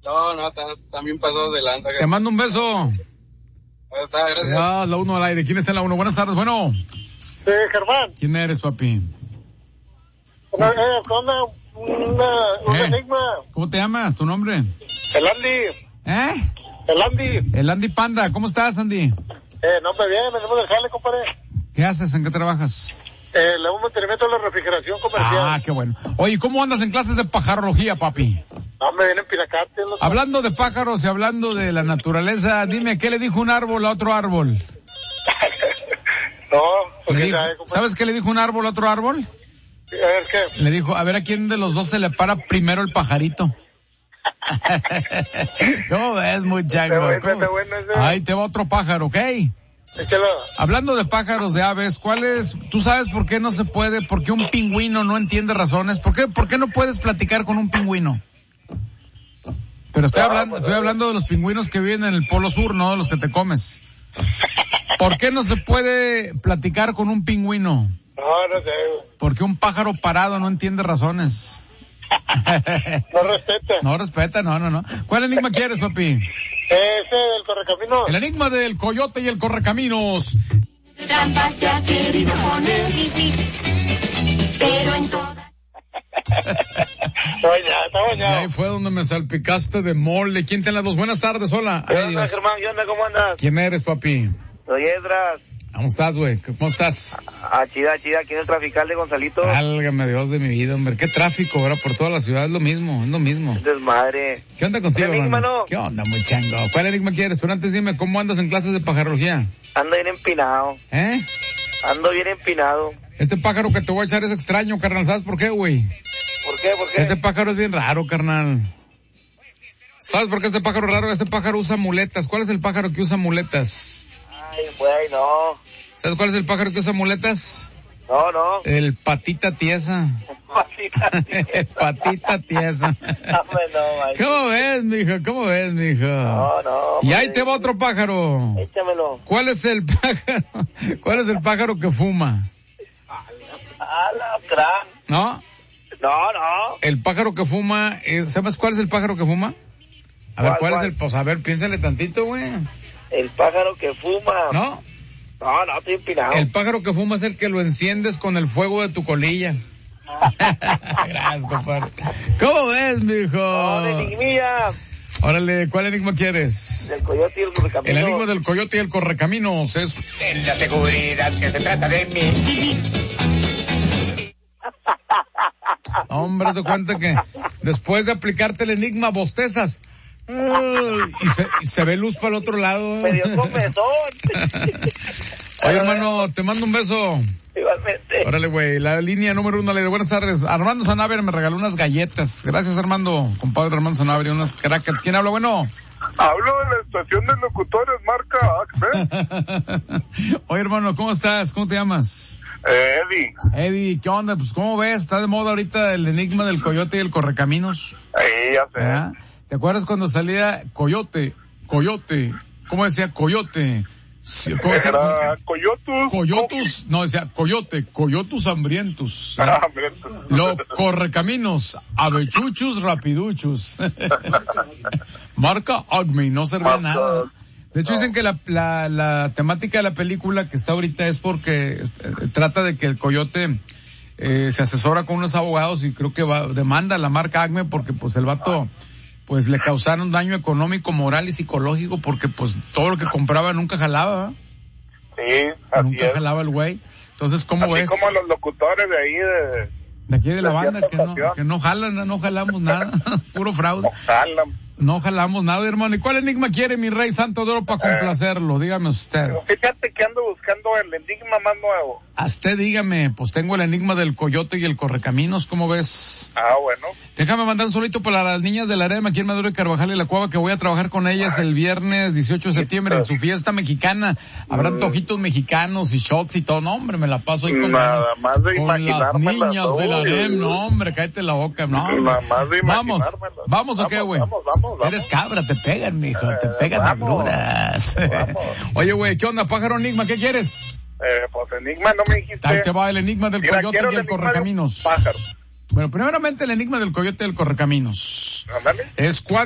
No, también pasó de lanza. Te mando un beso. Está, gracias. Ya, la 1 al aire. ¿Quién está en la 1? Buenas tardes, bueno. Sí, Germán. ¿Quién eres, papi? Un enigma. ¿Cómo te llamas? ¿Tu nombre? El Andy. El Andy. El Andy Panda. ¿Cómo estás, Andy? Nombre bien, venimos del jale, compadre. ¿Qué haces? ¿En qué trabajas? Le damos mantenimiento a la refrigeración comercial. Ah, qué bueno. Oye, ¿cómo andas en clases de pajarología, papi? No, me vienen pinacate. Hablando de pájaros y hablando de la naturaleza, dime, ¿qué le dijo un árbol a otro árbol? No, porque ¿Sabes qué le dijo un árbol a otro árbol? A ver, ¿qué? Le dijo, a ver a quién de los dos se le para primero el pajarito. ¿Cómo ves, muchacho? Ahí te va otro pájaro, ¿ok? Échalo. Hablando de pájaros, de aves, ¿tú sabes por qué no se puede? ¿Por qué un pingüino no entiende razones? ¿Por qué no puedes platicar con un pingüino? Pero estoy hablando de los pingüinos que viven en el Polo Sur, no de los que te comes. ¿Por qué no se puede platicar con un pingüino? No sé. Porque un pájaro parado no entiende razones. No respeta. No. ¿Cuál enigma quieres, papi? Ese del correcaminos. El enigma del coyote y el correcaminos. Trampas te ha querido poner, pero en todas. Está bañado. Y ahí fue donde me salpicaste de mole. ¿Quién te la dos? Buenas tardes, hola. ¿Qué onda, Germán? ¿Qué onda? ¿Cómo andas? ¿Quién eres, papi? Soy Esdras. ¿Cómo estás, güey? ¿Cómo estás? Chida, aquí en el trafical de Gonzalito. Válgame Dios de mi vida, hombre. Qué tráfico ahora por toda la ciudad, es lo mismo. Desmadre. ¿Qué onda contigo, enigma, hermano? no. ¿Qué onda, muy chango? ¿Cuál enigma quieres? Pero antes dime, ¿cómo andas en clases de pajarología? Ando bien empinado. Ando bien empinado. Este pájaro que te voy a echar es extraño, carnal. ¿Sabes por qué, güey? ¿Por qué? Este pájaro es bien raro, carnal. ¿Sabes por qué este pájaro es raro? Este pájaro usa muletas. ¿Cuál es el pájaro que usa muletas? Ay, güey, no. ¿Sabes cuál es el pájaro que usa muletas? No. El patita tiesa. Patita tiesa. ¿Cómo ves, mijo? No. Y ahí te va otro pájaro. Échamelo. ¿Cuál es el pájaro que fuma? Crán. ¿No? No. El pájaro que fuma, ¿sabes cuál es el pájaro que fuma? A ver, ¿cuál es el? Pues a ver, piénsale tantito, güey. El pájaro que fuma. ¿No? No, estoy empinado. El pájaro que fuma es el que lo enciendes con el fuego de tu colilla. Gracias, compadre. ¿Cómo ves, mijo? No, enigmilla. Órale, ¿cuál enigma quieres? Del coyote y el correcaminos. El enigma del coyote y el correcaminos es... En la seguridad que se trata de mí. Hombre, se cuenta que después de aplicarte el enigma bostezas. Y se ve luz para el otro lado. Me dio comezón. Oye, hermano, te mando un beso. Igualmente. Órale, güey, la línea número 1, de buenas tardes. Armando Sanabria me regaló unas galletas. Gracias, Armando. Compadre Armando Sanabria, unas crackers. ¿Quién habla? Bueno. Hablo de la estación de locutores, marca Acme. Oye, hermano, ¿cómo estás? ¿Cómo te llamas? Eddie, ¿qué onda? Pues, ¿cómo ves? Está de moda ahorita el enigma del coyote y el correcaminos. Ya sé. ¿Ah? ¿Te acuerdas cuando salía coyote? ¿Cómo decía coyote? ¿Cómo era? Coyotus, no, decía coyotus hambrientos. Los correcaminos, avechuchus rapiduchus. Marca Acme, no servía nada. De hecho, dicen que la temática de la película que está ahorita es porque trata de que el coyote se asesora con unos abogados y creo que demanda a la marca Acme porque pues el vato pues le causaron daño económico, moral y psicológico porque pues todo lo que compraba nunca jalaba. Sí, así nunca jalaba el güey. Entonces, ¿cómo ves? Así como los locutores de ahí de aquí de la banda que no jalan, no jalamos nada, puro fraude. No jalamos nada, hermano. ¿Y cuál enigma quiere mi rey santo de oro para complacerlo? Dígame usted. Fíjate que ando buscando el enigma más nuevo. A usted dígame, pues tengo el enigma del coyote y el correcaminos, ¿cómo ves? Bueno. Déjame mandar un solito para las niñas de la Arema aquí en Maduro y Carvajal y La Cuava, que voy a trabajar con ellas el viernes 18 de septiembre en su fiesta mexicana. Habrá antojitos mexicanos y shots y todo. No, hombre, me la paso ahí con las niñas de la Arema. No, hombre, cállate la boca. No, vamos, ¿o qué, güey? Vamos. Eres cabra, te pegan, mijo, te pegan agruras. Oye, güey, ¿qué onda, pájaro enigma? ¿Qué quieres? Pues enigma no me dijiste. Ahí te va el enigma del coyote y el correcaminos. Pájaro. Bueno, primeramente el enigma del coyote y el correcaminos. Ándale. Es